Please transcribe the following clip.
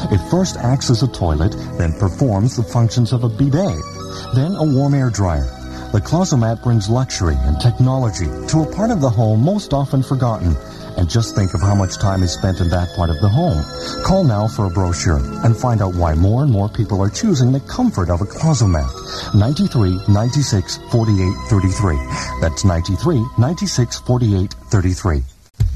It first acts as a toilet, then performs the functions of a bidet, then a warm air dryer. The Closomat brings luxury and technology to a part of the home most often forgotten. And just think of how much time is spent in that part of the home. Call now for a brochure and find out why more and more people are choosing the comfort of a Closomat. 93 96 48 33. That's 93 96 48 33.